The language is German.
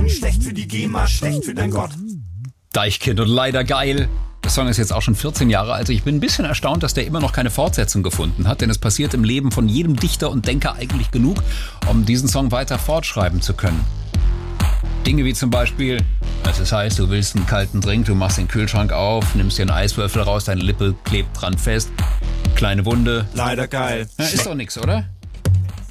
nicht schlecht für die GEMA, schlecht für dein Gott. Deichkind und leider geil. Der Song ist jetzt auch schon 14 Jahre alt. Ich bin ein bisschen erstaunt, dass der immer noch keine Fortsetzung gefunden hat, denn es passiert im Leben von jedem Dichter und Denker eigentlich genug, um diesen Song weiter fortschreiben zu können. Dinge wie zum Beispiel, es ist heiß, du willst einen kalten Drink, du machst den Kühlschrank auf, nimmst dir einen Eiswürfel raus, deine Lippe klebt dran fest, kleine Wunde. Leider geil. Ja, ist doch nix, oder?